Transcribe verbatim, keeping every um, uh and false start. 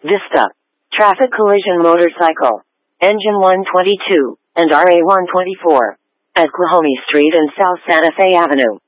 Vista. Traffic collision motorcycle. Engine one twenty-two and R A one twenty-four. At Quahomie Street and South Santa Fe Avenue.